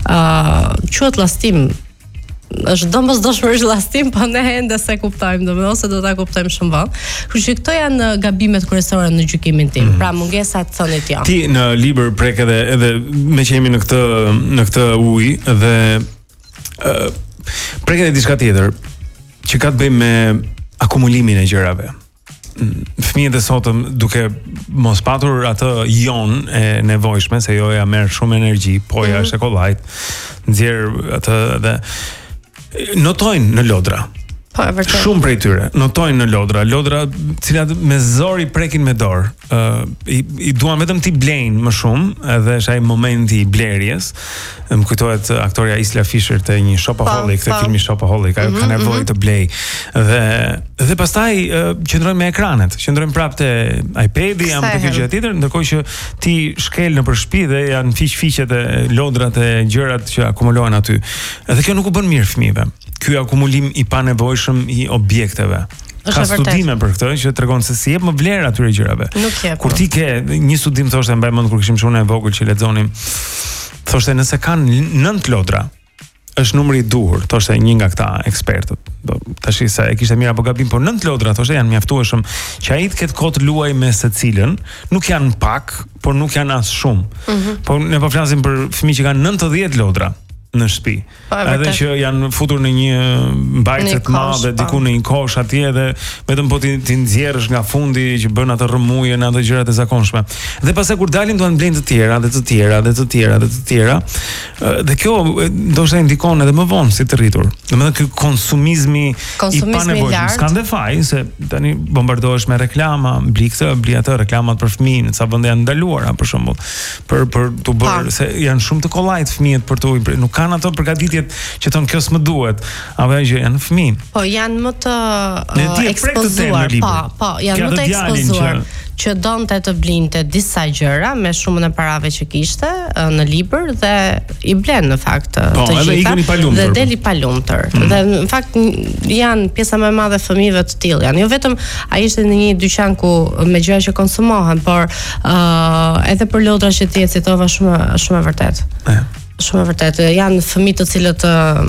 quhet llastim. Është domosdoshmërisht llastim, po ne ende se kuptojmë, domethënë ose do ta kuptojmë shumë vonë. Kështu që këto janë gabimet kryesore në gjykimin tim. Pra mungesa të thonit jo. Ti në libër prek edhe me që jemi në këtë ujë dhe prek edhe diçka tjetër që ka të bëjë me akumulimin e gjërave. Fëmijët e sotëm duke mos patur atë jon e nevojshme, se joja merr shumë energji, poja është e kollajt, nxjerr atë dhe notojnë në lodra. Po, e vërtet. Shumë prej tyre notojnë në lodra, cilat me zor i prekin me dorë. I duan vetëm ti blejnë më shumë, edhe është ai momenti i blerjes. Më kujtohet aktoria Isla Fisher te një Shopaholic, te filmi Shopaholic, ajo ka nevojë të blej. Dhe pastaj qëndrojnë me ekranet, qëndrojnë prapë te iPad-i, jam te kjo gjë tjetër, ndërkohë që ti shkel nëpër shtëpi dhe janë fiqet e lodrat e gjërat që akumulohen aty. Edhe kjo nuk u bën mirë fëmijëve. Ky akumulim i panevojshëm i objekteve. Ka studime për këtë që tregon se si jep më vlerë atyre gjërave. Kur ti ke një studim thoshte mbaj mend kur kishim shumë e vogël që lexonim, thoshte nëse kanë 9 lodra, është numri i duhur, thoshte një nga këta ekspertët. Tash sa e kishte mirë apo gabim, por 9 lodra thoshte janë mjaftueshëm që ai të ketë kohë të luajë me secilën, nuk janë pak, por nuk janë as shumë. Po ne po flasim për fëmijë që kanë 90 lodra në shtëpi. Edhe që janë futur në një mbajtje të madhe diku në një kosh atje dhe vetëm po ti nxjerrësh nga fundi që bën atë rrëmujën, ato gjërat e zakonshme. Dhe pastaj kur dalin duan blejnë të tjera. Dhe kjo ndoshta ndikon edhe më vonë si të rritur. Domethënë ky konsumizmi i panevojshëm s'ka ndefaj se tani bombardohesh me reklama, bli këtë, bli atë, reklamat për fëmijë, në ca vende janë ndaluara për shembull. Për tu bërë se janë shumë të kollajt fëmijët për tu, nuk kanë ato përgatitjet që thon kjo s'më duhet, apo që janë fëmijë. Po janë më të ekspozuar, janë më të ekspozuar që donte të blinte disa gjëra me shumën e parave që kishte në libër dhe i blen në fakt të gjitha dhe deli pa lumtur. Dhe në fakt janë pjesa më e madhe e fëmijëve të tillë janë. Jo vetëm ai ishte në një dyqan ku me gjëra që konsumohen, por edhe për lodra që ti e citova shumë e vërtet. Shumë e vërtet, janë fëmijë të cilët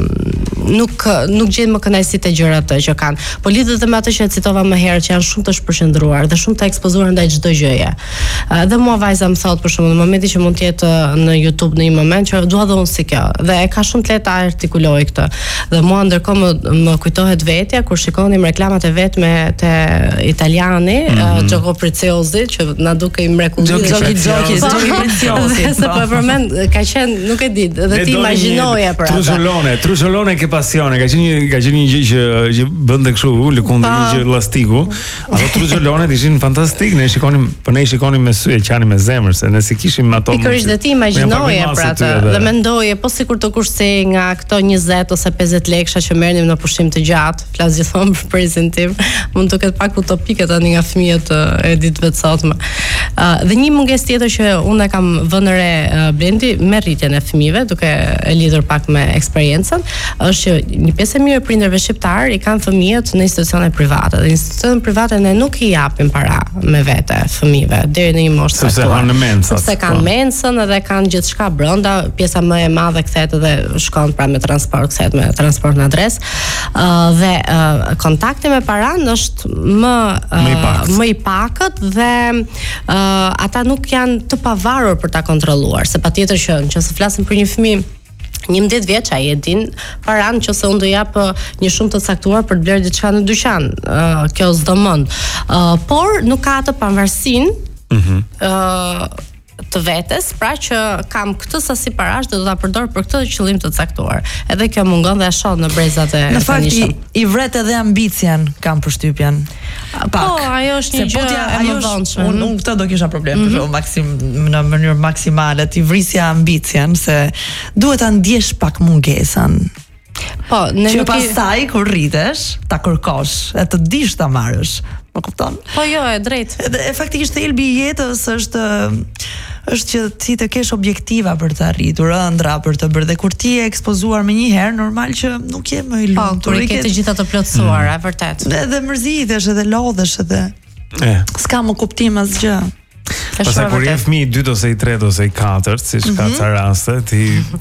nuk gjejnë më kënaqësitë e gjërat që kanë. Po lidhet edhe me atë që e citova më herët, që janë shumë të shpërqendruar dhe shumë të ekspozuar ndaj çdo gjëje. Dhe mua vajza më thot për shembull, në momentin që mund të jetë në YouTube në një moment që dua dhe unë si kjo, dhe e ka shumë të lehtë ta artikuloj këtë. Dhe mua ndërkohë më kujtohet vetja kur shikonim reklamat e vetme te italiani, Gioco Preziosi, që na dukej mrekulli. Gioco Preziosi. Se po përmend, ka qenë, nuk e di, dhe ti imagjinoje për atë. Trusolone che passione, ka qenë një gjë që bënte kështu lëkundë një gjë llastiku. Ato trusolone ishin fantastik, ne i shikonim me sy, e qanim me zemër se ne si kishim ato. Pikërisht dhe ti imagjinoje për atë dhe mendoje po sikur të kursej nga këto 20 ose 50 lekësha që merrnim në pushim të gjatë, flas gjithmonë për prezentim, mund të ketë pak utopike tani nga fëmijët e ditëve të sotme. Dhe një mungesë tjetër që unë kam vënë re Blendi me rritjen e fëmijëve, duke e lidhur pak me eksperiencën, është që një pjesë e mirë e prindërve shqiptar i kanë fëmijët në institucione private. Dhe institucionet private ne nuk i japim para me vete fëmijëve deri në një moshë të caktuar. Sepse kanë mensën edhe kanë gjithçka brenda, pjesa më e madhe kthehet edhe shkon pra me transport, kthehet me transport në adresë. Dhe kontakti me paran është më i pakët dhe ata nuk janë të pavarur për ta kontrolluar, se patjetër që nëse flasim për një fëmijë 11 vjeç, ai e din paran nëse unë do jap një shumë të caktuar për të blerë diçka në dyqan. Kjo s'do mend. Por nuk ka atë pavarësinë të vetes, pra që kam këtë sasi parash dhe do ta përdor për këtë qëllim të caktuar. Edhe kjo mungon dhe e shoh në brezat e tanishëm. Në fakt i vret edhe ambicien, kam përshtypjen. Po, ajo është një gjë e mëdhenshme. Unë këtë do kisha problem në mënyrë maksimale, ti vrisja ambicien se duhet ta ndjesh pak mungesën. Po, që pastaj kur rritesh, ta kërkosh, e të dish ta marrësh. Më kupton? Po jo, e drejtë. Edhe faktikisht thelbi i jetës është që ti të kesh objektiva për të arritur ëndra, për të bërë, dhe kur ti je ekspozuar më një herë, normal që nuk je më i lumtur. Po, kur i ke të gjitha të plotësuara, vërtet. Edhe mërzitesh, edhe lodhesh, edhe s'ka më kuptim asgjë. Pastaj kur je fëmijë i 2 ose i 3 ose i 4, siç ka ca raste, ti